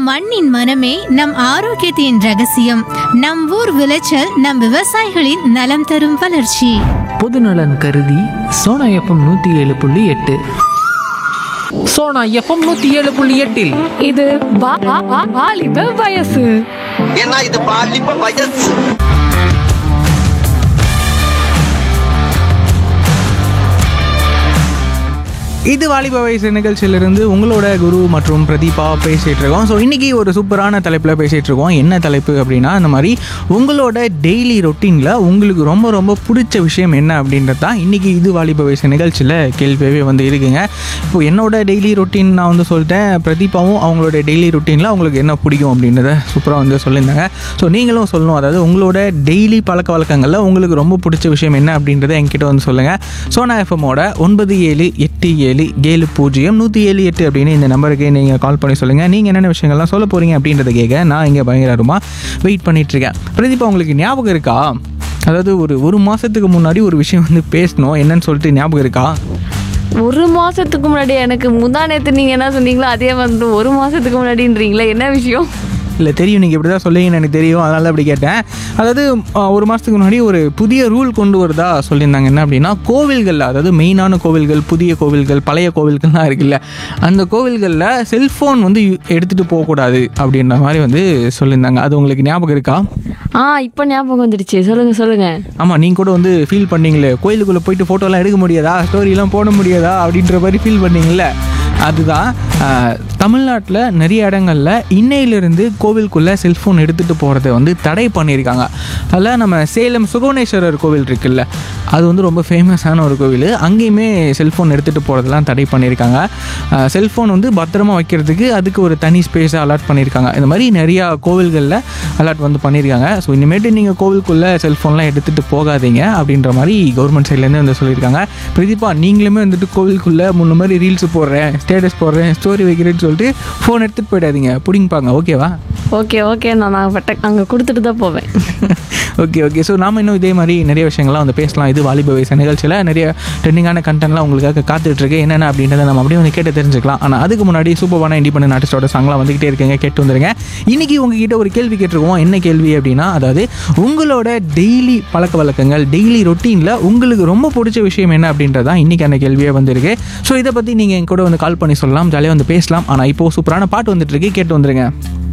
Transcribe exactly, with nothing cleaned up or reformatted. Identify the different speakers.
Speaker 1: மண்ணின் மனமே நம் ஆரோக்கியத்தின் ரகசியம். நம் ஊர் விளைச்சல் நம் விவசாயிகளின் நலம் தரும் வளர்ச்சி.
Speaker 2: பொதுநலன் கருதி சோனா எஃப்எம் நூற்றி ஏழு புள்ளி எட்டு. சோனா எஃப்எம் நூற்றி ஏழு புள்ளி எட்டில்
Speaker 3: இது வா- வா- வா- வாலிப வயசு.
Speaker 4: ஏன்னா இது பாலிப்ப வயசு.
Speaker 5: இது வாலிப வயசு நிகழ்ச்சியிலிருந்து உங்களோட குரு மற்றும் பிரதீபா பேசிகிட்டு இருக்கோம். ஸோ இன்றைக்கி ஒரு சூப்பரான தலைப்பில் பேசிகிட்டு இருக்கோம். என்ன தலைப்பு அப்படின்னா, இந்த மாதிரி உங்களோட டெய்லி ரொட்டீனில் உங்களுக்கு ரொம்ப ரொம்ப பிடிச்ச விஷயம் என்ன அப்படின்றது தான் இன்றைக்கி இது வாலிப வயசு நிகழ்ச்சியில் கேள்வியாகவே வந்து இருக்குங்க. இப்போ என்னோட டெய்லி ரொட்டீன் நான் வந்து சொல்லிட்டேன். பிரதீபாவும் அவங்களோட டெய்லி ரொட்டீனில் அவங்களுக்கு என்ன பிடிக்கும் அப்படின்றத சூப்பராக வந்து சொல்லியிருந்தாங்க. ஸோ நீங்களும் சொல்லணும், அதாவது உங்களோட டெய்லி பழக்க வழக்கங்களில் உங்களுக்கு ரொம்ப பிடிச்ச விஷயம் என்ன அப்படின்றத என்கிட்ட வந்து சொல்லுங்கள். சோனா எஃப்எம்மோட ஒன்பது ஏழு எட்டு ஏழு ஏழு பூஜ்ஜியம் நூற்றி ஏழு எட்டு அப்படின்னு இந்த நம்பருக்கு நீங்கள் கால் பண்ணி சொல்லுங்கள். நீங்கள் என்னென்ன விஷயங்கள்லாம் சொல்ல போகிறீங்க அப்படின்றத கேட்க நான் இங்கே பயங்கரமாக வெயிட் பண்ணிகிட்ருக்கேன். பிரதீபா, உங்களுக்கு ஞாபகம் இருக்கா? அதாவது ஒரு ஒரு மாதத்துக்கு முன்னாடி ஒரு விஷயம் வந்து பேசணும், என்னன்னு சொல்லிட்டு ஞாபகம் இருக்கா?
Speaker 3: ஒரு மாசத்துக்கு முன்னாடி எனக்கு முந்தா நேத்து நீங்க என்ன சொன்னீங்களோ அதே வந்து ஒரு மாசத்துக்கு முன்னாடின்றீங்களா? என்ன விஷயம்?
Speaker 5: இல்லை தெரியும், நீங்கள் இப்படி தான் சொல்லுவீங்கன்னு எனக்கு தெரியும், அதனால அப்படி கேட்டேன். அதாவது ஒரு மாதத்துக்கு முன்னாடி ஒரு புதிய ரூல் கொண்டு வரதா சொல்லியிருந்தாங்க. என்ன அப்படின்னா, கோவில்களில், அதாவது மெயினான கோவில்கள், புதிய கோவில்கள், பழைய கோவில்கள்லாம் இருக்குல்ல, அந்த கோவில்களில் செல்ஃபோன் வந்து எடுத்துகிட்டு போகக்கூடாது அப்படின்ற மாதிரி வந்து சொல்லியிருந்தாங்க. அது உங்களுக்கு ஞாபகம் இருக்கா?
Speaker 3: ஆ இப்போ ஞாபகம் வந்துடுச்சு. சொல்லுங்க சொல்லுங்க.
Speaker 5: ஆமாம், நீங்கள் கூட வந்து ஃபீல் பண்ணீங்களே, கோயிலுக்குள்ளே போயிட்டு ஃபோட்டோலாம் எடுக்க முடியாதா, ஸ்டோரிலாம் போட முடியாதா அப்படின்ற மாதிரி ஃபீல் பண்ணீங்களே. அதுதான் தமிழ்நாட்டில் நிறைய இடங்களில் இன்னையிலிருந்து கோவிலுக்குள்ளே செல்ஃபோன் எடுத்துகிட்டு போகிறத வந்து தடை பண்ணியிருக்காங்க. அதில் நம்ம சேலம் சுகவனேஸ்வரர் கோவில் இருக்குல்ல, அது வந்து ரொம்ப ஃபேமஸான ஒரு கோவில். அங்கேயுமே செல்ஃபோன் எடுத்துகிட்டு போகிறதெல்லாம் தடை பண்ணியிருக்காங்க. செல்ஃபோன் வந்து பத்திரமா வைக்கிறதுக்கு அதுக்கு ஒரு தனி ஸ்பேஸை அலாட் பண்ணியிருக்காங்க. இந்த மாதிரி நிறையா கோவில்களில் அலாட் வந்து பண்ணியிருக்காங்க. ஸோ இனிமேட்டு நீங்கள் கோவிலுக்குள்ளே செல்ஃபோன்லாம் எடுத்துகிட்டு போகாதீங்க அப்படின்ற மாதிரி கவர்மெண்ட் சைட்லேருந்து வந்து சொல்லியிருக்காங்க. பிரதீபா, நீங்களுமே வந்துட்டு கோவிலுக்குள்ளே முன்ன மாதிரி ரீல்ஸ் போடுறேன், ஸ்டேட்டஸ் போடுறேன், ஸ்டோரி வைக்கிறேன்னு சொல்லிட்டு ஃபோன் எடுத்துகிட்டு போயிடாதீங்க, பிடிங்கிப்பாங்க. ஓகேவா?
Speaker 3: ஓகே ஓகே நான் நான் பட்ட அங்கே கொடுத்துட்டு தான் போவேன்.
Speaker 5: ஓகே ஓகே ஸோ நாம் இன்னும் இதே மாதிரி நிறைய விஷயங்கள்லாம் வந்து பேசலாம். இது வாலிப வயசு நிகழ்ச்சியில் நிறைய ட்ரெண்டிங்கான கண்டென்ட்லாம் உங்களுக்காக காத்துட்ருக்கு. என்னென்ன அப்படின்றத நம்ம அப்படியே வந்து கேட்டு தெரிஞ்சுக்கலாம். ஆனால் அதுக்கு முன்னாடி சூப்பரான இண்டிபெண்டன்ட் ஆர்டிஸ்டோட சாங்லாம் வந்துகிட்டே இருக்குங்க, கேட்டு வந்துருங்க. இன்றைக்கி உங்ககிட்ட ஒரு கேள்வி கேட்டிருக்கோம். என்ன கேள்வி அப்படின்னா, அதாவது உங்களோட டெய்லி பழக்க வழக்கங்கள், டெய்லி ரொட்டீனில் உங்களுக்கு ரொம்ப பிடிச்ச விஷயம் என்ன அப்படின்றது தான் இன்றைக்கான கேள்வியாக வந்திருக்கு. ஸோ இதை பற்றி நீங்கள் என் கூட வந்து கால் பண்ணி சொல்லலாம், ஜாலியாக வந்து பேசலாம். ஆனால் இப்போது சூப்பரான பாட்டு வந்துட்டு இருக்கு, கேட்டு வந்துருங்க.